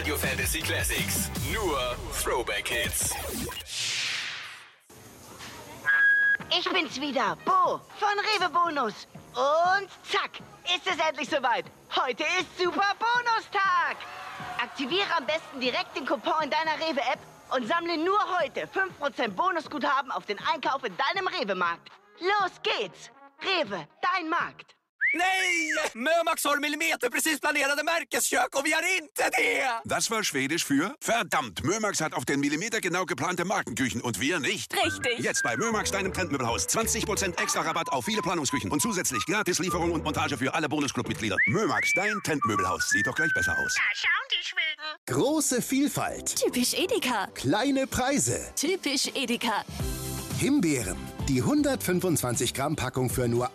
Radio Fantasy Classics. Nur Throwback Hits. Ich bin's wieder, Bo von Rewe Bonus. Und zack, ist es endlich soweit. Heute ist Super Bonustag. Aktiviere am besten direkt den Coupon in deiner Rewe-App und sammle nur heute 5% Bonusguthaben auf den Einkauf in deinem Rewe-Markt. Los geht's! Rewe, dein Markt. Nej! Mömax har millimeter precis planerade märkeskök och vi har inte det! Das war Schwedisch für verdammt. Mömax hat auf den Millimeter genau geplante Markenküchen und wir nicht. Richtig. Jetzt bei Mömax, deinem Trendmöbelhaus. 20% extra Rabatt auf viele Planungsküchen und zusätzlich Gratislieferung und Montage für alle Bonusclub-Mitglieder. Mömax, dein Trendmöbelhaus. Sieht doch gleich besser aus. Da schauen die Schweden. Große Vielfalt. Typisch Edeka. Kleine Preise. Typisch Edeka. Himbeeren. Die 125 Gramm Packung für nur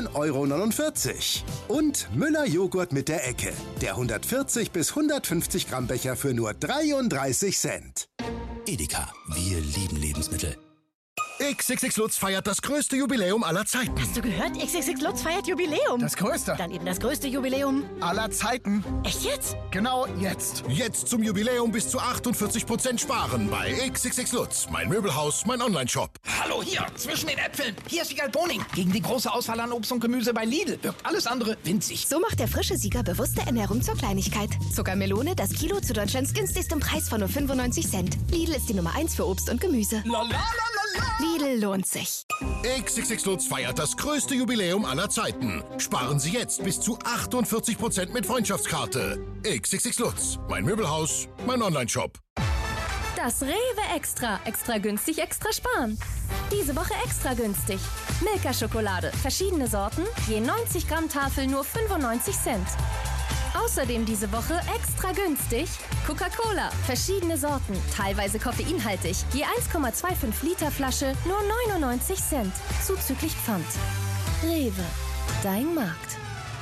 1,49 €. Und Müller Joghurt mit der Ecke. Der 140 bis 150 Gramm Becher für nur 33 Cent. Edeka, wir lieben Lebensmittel. XXX Lutz feiert das größte Jubiläum aller Zeiten. Hast du gehört? XXX Lutz feiert Jubiläum. Das größte. Dann eben das größte Jubiläum Aller Zeiten. Echt jetzt? Genau jetzt. Jetzt zum Jubiläum bis zu 48% sparen bei XXX Lutz. Mein Möbelhaus, mein Onlineshop. Hallo hier, zwischen den Äpfeln. Hier ist Wiegald Boning. Gegen die große Auswahl an Obst und Gemüse bei Lidl wirkt alles andere winzig. So macht der frische Sieger bewusste Ernährung zur Kleinigkeit. Zuckermelone, das Kilo zu Deutschlands günstigstem Preis von nur 95 Cent. Lidl ist die Nummer 1 für Obst und Gemüse. Lidl lohnt sich. XXX Lutz feiert das größte Jubiläum aller Zeiten. Sparen Sie jetzt bis zu 48% mit Freundschaftskarte. XXX Lutz. Mein Möbelhaus, mein Onlineshop. Das Rewe Extra. Extra günstig, extra sparen. Diese Woche extra günstig. Milka-Schokolade. Verschiedene Sorten. Je 90 Gramm Tafel nur 95 Cent. Außerdem diese Woche extra günstig Coca-Cola. Verschiedene Sorten. Teilweise koffeinhaltig. Je 1,25 Liter Flasche nur 99 Cent. Zuzüglich Pfand. Rewe. Dein Markt.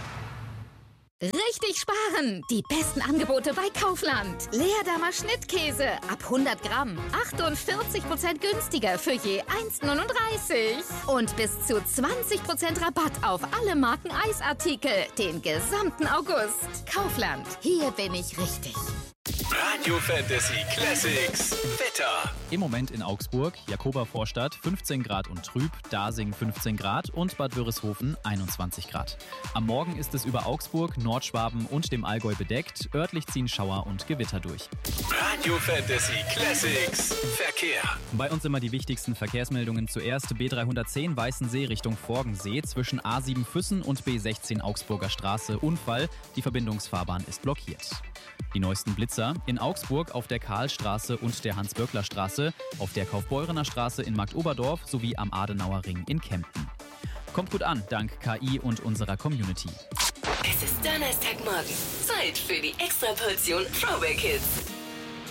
Richtig sparen! Die besten Angebote bei Kaufland. Leerdamer Schnittkäse ab 100 Gramm. 48% günstiger für je 1,39. Und bis zu 20% Rabatt auf alle Marken Eisartikel. Den gesamten August. Kaufland. Hier bin ich richtig. Radio Fantasy Classics. Wetter. Im Moment in Augsburg, Jakoba-Vorstadt 15 Grad und trüb, Dasing 15 Grad und Bad Wörishofen 21 Grad. Am Morgen ist es über Augsburg, Nordschwaben und dem Allgäu bedeckt. Örtlich ziehen Schauer und Gewitter durch. Radio Fantasy Classics. Verkehr. Bei uns immer die wichtigsten Verkehrsmeldungen. Zuerst B310 Weißensee Richtung Forgensee zwischen A7 Füssen und B16 Augsburger Straße. Unfall, die Verbindungsfahrbahn ist blockiert. Die neuesten Blitzer in Augsburg auf der Karlstraße und der Hans-Böckler-Straße, auf der Kaufbeurener Straße in Marktoberdorf sowie am Adenauer Ring in Kempten. Kommt gut an, dank KI und unserer Community. Es ist Donnerstagmorgen. Zeit für die Extraportion Throwback Hits.